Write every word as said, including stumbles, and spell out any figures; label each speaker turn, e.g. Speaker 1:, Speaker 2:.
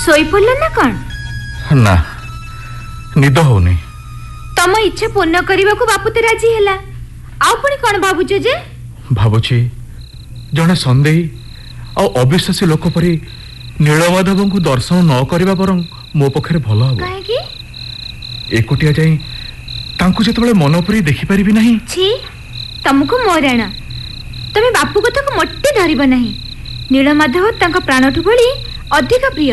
Speaker 1: सोई पड़ल ना कौन?
Speaker 2: ना निद होनी।
Speaker 1: तम इच्छा पूर्ण करने को बापू तो राजी है। आउ पुणी कौन भावुच जे?
Speaker 2: भावुची जड़े सन्देही आ अविश्वासी लोक परी नीलमाधव को दर्शन न करवा बरं मो पक्षे भल हम।
Speaker 1: कहीं
Speaker 2: एकुटिया जाई तांको जेतबेले मन परी देखि परिबी नहीं।
Speaker 1: छी तुमको मोराण तमे बापू कथा को मोटे धरिब नहीं। नीलमाधव तांका प्राणठु बळी अधिक प्रिय।